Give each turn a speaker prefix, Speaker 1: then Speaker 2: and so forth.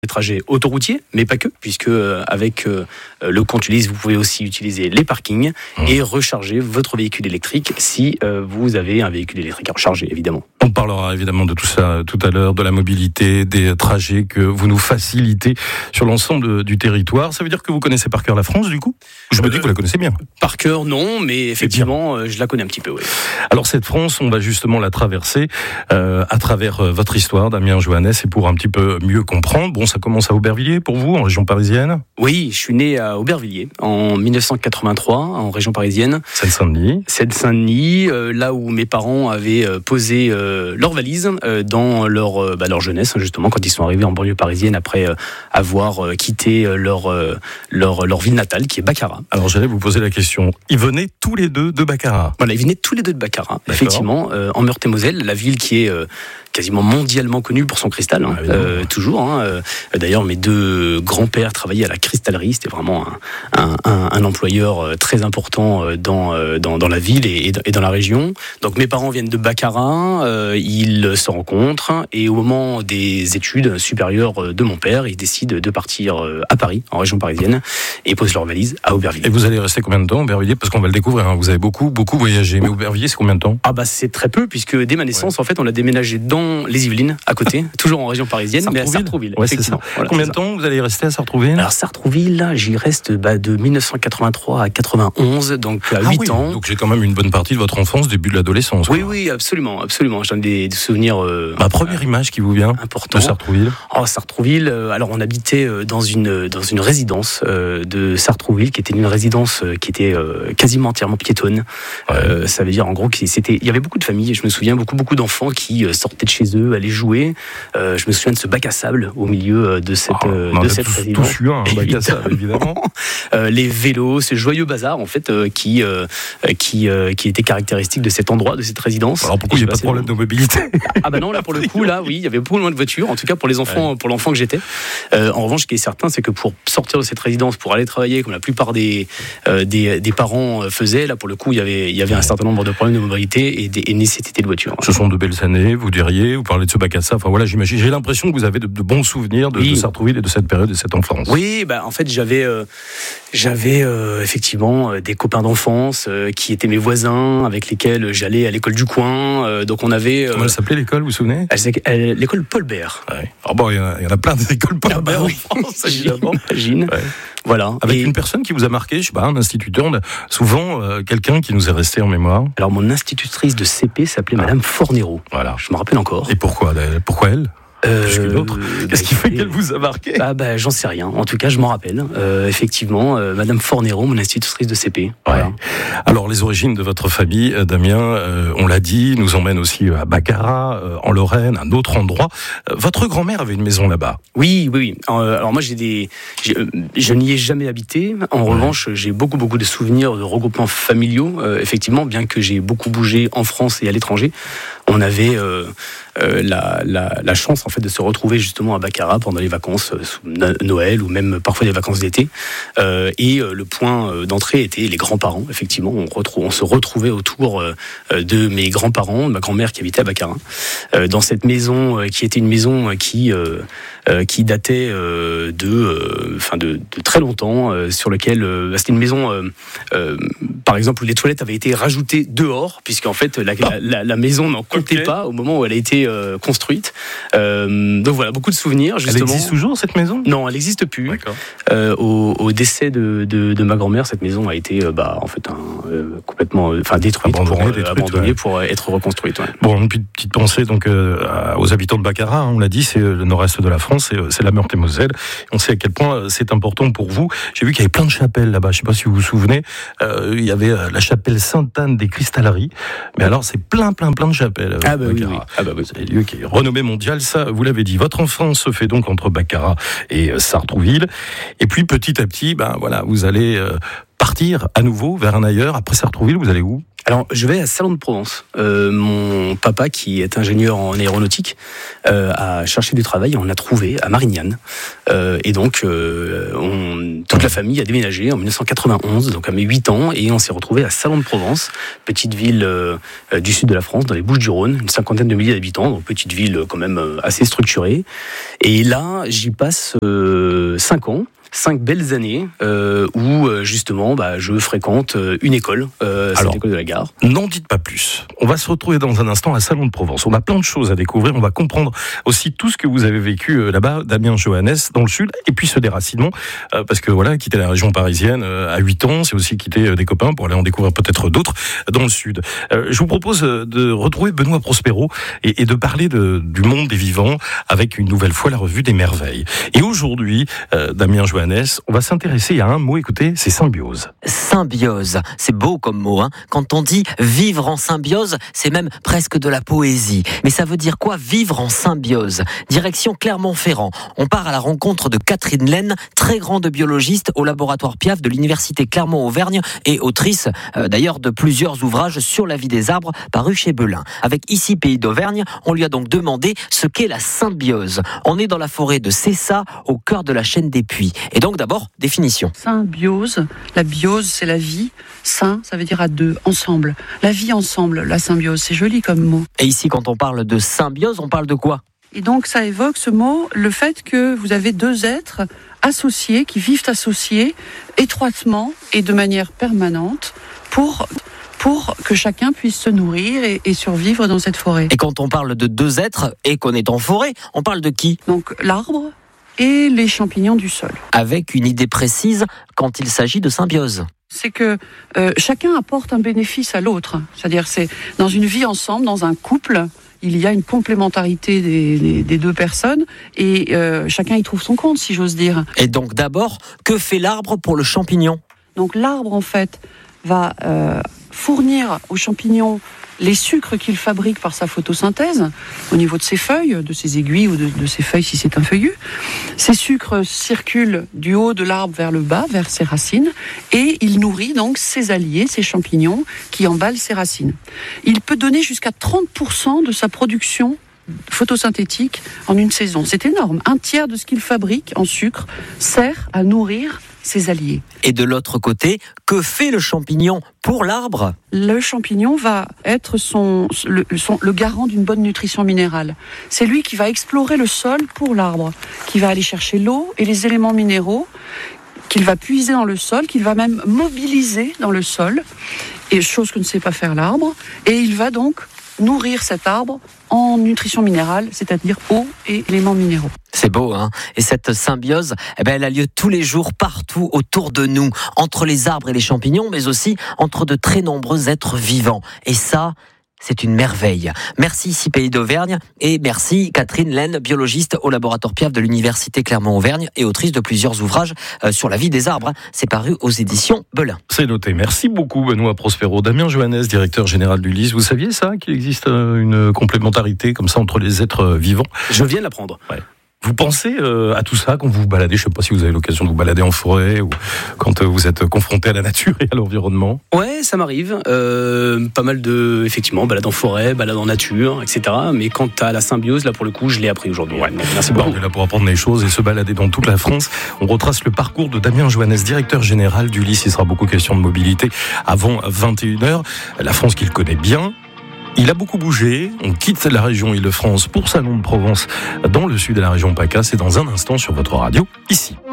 Speaker 1: Des trajets autoroutiers, mais pas que, puisque avec le compte Ulysse, vous pouvez aussi utiliser les parkings et recharger votre véhicule électrique si vous avez un véhicule électrique à recharger, évidemment.
Speaker 2: On parlera évidemment de tout ça tout à l'heure, de la mobilité, des trajets que vous nous facilitez sur l'ensemble du territoire. Ça veut dire que vous connaissez par cœur la France, du coup ? Je me dis que vous la connaissez bien.
Speaker 1: Par cœur, non, mais effectivement, je la connais un petit peu, oui.
Speaker 2: Alors cette France, on va justement la traverser à travers votre histoire, Damien Joannès, et pour un petit peu mieux comprendre. Bon, ça commence à Aubervilliers pour vous, en région parisienne ?
Speaker 1: Oui, je suis né à Aubervilliers en 1983, en région parisienne. Seine-Saint-Denis, là où mes parents avaient posé leurs valises dans leur jeunesse, justement, quand ils sont arrivés en banlieue parisienne après avoir quitté leur ville natale, qui est Baccarat.
Speaker 2: Alors j'allais vous poser la question, ils venaient tous les deux de Baccarat ?
Speaker 1: Voilà, ils venaient tous les deux de Baccarat, effectivement, en Meurthe-et-Moselle, la ville qui est quasiment mondialement connue pour son cristal, toujours. D'ailleurs, mes deux grands-pères travaillaient à la cristallerie, c'était vraiment un employeur très important dans la ville et dans la région. Donc mes parents viennent de Baccarat, ils se rencontrent et au moment des études supérieures de mon père, ils décident de partir à Paris, en région parisienne, et posent leur valise à Aubervilliers.
Speaker 2: Et vous allez rester combien de temps à Aubervilliers ? Parce qu'on va le découvrir, vous avez beaucoup voyagé, mais Aubervilliers, c'est combien de temps ?
Speaker 1: C'est très peu, puisque dès ma naissance, en fait, on a déménagé dans les Yvelines, à côté, toujours en région parisienne, mais à Sartrouville.
Speaker 2: Ouais, c'est ça. Voilà, combien de temps vous allez rester à Sartrouville ?
Speaker 1: Alors Sartrouville, là, j'y reste de 1983 à 91, donc à 8 ans.
Speaker 2: Donc j'ai quand même une bonne partie de votre enfance, début de l'adolescence.
Speaker 1: Oui, absolument. J'en ai des souvenirs
Speaker 2: Ma première image qui vous vient
Speaker 1: important.
Speaker 2: De Sartrouville.
Speaker 1: Sartrouville, alors on habitait dans une résidence de Sartrouville, qui était une résidence qui était quasiment entièrement piétonne. Ouais. Ça veut dire en gros il y avait beaucoup de familles, je me souviens, beaucoup d'enfants qui sortaient de chez eux, allaient jouer. Je me souviens de ce bac à sable au milieu de cette résidence.
Speaker 2: Tous eu un bac à sable, évidemment.
Speaker 1: Les vélos, ce joyeux bazar en fait qui était caractéristique de cet endroit, de cette résidence.
Speaker 2: Alors pourquoi il n'y a pas de problème de mobilité ?
Speaker 1: Non, là pour le coup, là oui, il y avait beaucoup moins de voitures, en tout cas pour les enfants, pour l'enfant que j'étais. En revanche, ce qui est certain, c'est que pour sortir de cette résidence, pour aller travailler, comme la plupart des parents faisaient, là pour le coup, il y avait un certain nombre de problèmes de mobilité et nécessité de voiture.
Speaker 2: Ce sont de belles années, vous diriez, vous parlez de ce bac à sable. Enfin voilà, j'imagine. J'ai l'impression que vous avez de bons souvenirs de Sartrouville et de cette période et de cette enfance.
Speaker 1: Oui, en fait, j'avais effectivement des copains d'enfance qui étaient mes voisins, avec lesquels j'allais à l'école du coin. Donc on avait.
Speaker 2: Comment elle s'appelait l'école, vous vous souvenez ?
Speaker 1: L'école Paul Bert.
Speaker 2: Ouais. Il y en a plein d'écoles Paul Bert en France, évidemment.
Speaker 1: J'imagine. Ouais. Voilà.
Speaker 2: Avec une personne qui vous a marqué, je sais pas, un instituteur, on a souvent quelqu'un qui nous est resté en mémoire.
Speaker 1: Alors mon institutrice de CP s'appelait Madame Fornero.
Speaker 2: Voilà.
Speaker 1: Je me rappelle encore.
Speaker 2: Et pourquoi elle ? Plus qu'une autre. Qu'est-ce qui fait qu'elle vous a marqué ?
Speaker 1: J'en sais rien. En tout cas, je m'en rappelle. Effectivement, Madame Fornero, mon institutrice de CP. Voilà.
Speaker 2: Ouais. Alors, les origines de votre famille, Damien, on l'a dit, nous emmène aussi à Baccarat, en Lorraine, un autre endroit. Votre grand-mère avait une maison là-bas.
Speaker 1: Oui. Alors moi, je n'y ai jamais habité. En revanche, j'ai beaucoup de souvenirs de regroupements familiaux. Effectivement, bien que j'ai beaucoup bougé en France et à l'étranger, on avait la chance en fait de se retrouver justement à Baccarat pendant les vacances Noël ou même parfois les vacances d'été, et le point d'entrée était les grands-parents. Effectivement, on se retrouvait autour de mes grands-parents, de ma grand-mère qui habitait à Baccarat, dans cette maison qui était une maison qui datait de très longtemps, sur lequel c'était une maison par exemple où les toilettes avaient été rajoutées dehors, puisqu'en fait la maison n'en comptait pas au moment où elle a été construite. Donc voilà, beaucoup de souvenirs justement.
Speaker 2: Elle existe toujours cette maison ?
Speaker 1: Non, elle n'existe plus. Au décès de ma grand-mère, cette maison a été complètement détruite, abandonnée pour être reconstruite. Ouais.
Speaker 2: Bon, une petite pensée donc aux habitants de Baccarat, on l'a dit, c'est le nord-est de la France, c'est la Meurthe-et-Moselle. On sait à quel point c'est important pour vous. J'ai vu qu'il y avait plein de chapelles là-bas, je ne sais pas si vous vous souvenez. Il y avait la chapelle Sainte-Anne des Cristalleries, mais alors c'est plein de chapelles.
Speaker 1: Oui.
Speaker 2: C'est un lieu qui est renommé mondial, ça vous l'avez dit. Votre enfance se fait donc entre Baccarat et Sartrouville, et puis petit à petit, vous allez partir à nouveau vers un ailleurs. Après Sartrouville, vous allez où ?
Speaker 1: Alors, je vais à Salon de Provence. Mon papa, qui est ingénieur en aéronautique, a cherché du travail. On l'a trouvé à Marignane. Et donc, toute la famille a déménagé en 1991, donc à mes 8 ans, et on s'est retrouvé à Salon de Provence, petite ville du sud de la France, dans les Bouches-du-Rhône, une 50aine de milliers d'habitants, donc petite ville quand même assez structurée. Et là, j'y passe 5 ans. 5 belles années où justement je fréquente une école, cette école de la Gare.
Speaker 2: N'en dites pas plus. On va se retrouver dans un instant à Salon de Provence. On a plein de choses à découvrir. On va comprendre aussi tout ce que vous avez vécu là-bas, Damien Johannes, dans le sud, et puis ce déracinement, parce que voilà, quitter la région parisienne à 8 ans, c'est aussi quitter des copains pour aller en découvrir peut-être d'autres dans le sud. Je vous propose de retrouver Benoît Prospero et de parler du monde des vivants avec une nouvelle fois la revue des merveilles. Et aujourd'hui, Damien Johannes, on va s'intéresser à un mot, écoutez, c'est symbiose.
Speaker 3: Symbiose, c'est beau comme mot. Quand on dit vivre en symbiose, c'est même presque de la poésie. Mais ça veut dire quoi, vivre en symbiose? Direction Clermont-Ferrand. On part à la rencontre de Catherine Laine, très grande biologiste au laboratoire Piaf de l'université Clermont-Auvergne et autrice d'ailleurs de plusieurs ouvrages sur la vie des arbres parus chez Belin. Avec Ici Pays d'Auvergne, on lui a donc demandé ce qu'est la symbiose. On est dans la forêt de Cessa, au cœur de la chaîne des Puys. Et donc d'abord, définition.
Speaker 4: Symbiose, la biose c'est la vie, syn ça veut dire à deux, ensemble. La vie ensemble, la symbiose, c'est joli comme mot.
Speaker 3: Et ici quand on parle de symbiose, on parle de quoi?
Speaker 4: Et donc ça évoque ce mot, le fait que vous avez deux êtres associés, qui vivent associés étroitement et de manière permanente pour que chacun puisse se nourrir et survivre dans cette forêt.
Speaker 3: Et quand on parle de deux êtres et qu'on est en forêt, on parle de qui?
Speaker 4: Donc l'arbre et les champignons du sol.
Speaker 3: Avec une idée précise quand il s'agit de symbiose.
Speaker 4: C'est que chacun apporte un bénéfice à l'autre. C'est-à-dire c'est dans une vie ensemble, dans un couple, il y a une complémentarité des deux personnes et chacun y trouve son compte, si j'ose dire.
Speaker 3: Et donc d'abord, que fait l'arbre pour le champignon? Donc
Speaker 4: l'arbre en fait va fournir aux champignons les sucres qu'il fabrique par sa photosynthèse, au niveau de ses feuilles, de ses aiguilles ou de ses feuilles si c'est un feuillu. Ces sucres circulent du haut de l'arbre vers le bas, vers ses racines, et il nourrit donc ses alliés, ses champignons, qui emballent ses racines. Il peut donner jusqu'à 30% de sa production photosynthétique en une saison. C'est énorme. 1/3 de ce qu'il fabrique en sucre sert à nourrir ses alliés.
Speaker 3: Et de l'autre côté, que fait le champignon pour l'arbre?
Speaker 4: Le champignon va être le garant d'une bonne nutrition minérale. C'est lui qui va explorer le sol pour l'arbre, qui va aller chercher l'eau et les éléments minéraux, qu'il va puiser dans le sol, qu'il va même mobiliser dans le sol, et chose que ne sait pas faire l'arbre, et il va donc nourrir cet arbre en nutrition minérale, c'est-à-dire eau et éléments minéraux.
Speaker 3: C'est beau, hein? Et cette symbiose, elle a lieu tous les jours, partout autour de nous, entre les arbres et les champignons, mais aussi entre de très nombreux êtres vivants. Et ça, c'est une merveille. Merci Ici Pays d'Auvergne et merci Catherine Laine, biologiste au laboratoire Piaf de l'université Clermont-Auvergne et autrice de plusieurs ouvrages sur la vie des arbres. C'est paru aux éditions Belin.
Speaker 2: C'est noté. Merci beaucoup Benoît Prospero. Damien Johannes, directeur général du LIS. Vous saviez ça, qu'il existe une complémentarité comme ça entre les êtres vivants?
Speaker 1: Je viens de l'apprendre.
Speaker 2: Ouais. Vous pensez à tout ça quand vous vous baladez? Je ne sais pas si vous avez l'occasion de vous balader en forêt ou quand vous êtes confronté à la nature et à l'environnement.
Speaker 1: Ouais, ça m'arrive. Pas mal de, effectivement, balade en forêt, balade en nature, etc. Mais quant à la symbiose, là pour le coup, je l'ai appris aujourd'hui. Ouais. Merci beaucoup.
Speaker 2: On est là pour apprendre les choses et se balader dans toute la France. On retrace le parcours de Damien Johannes, directeur général du LIS. Il sera beaucoup question de mobilité avant 21h. La France qu'il connaît bien. Il a beaucoup bougé, on quitte la région Île-de-France pour Salon de Provence dans le sud de la région PACA. C'est dans un instant sur votre radio, ici.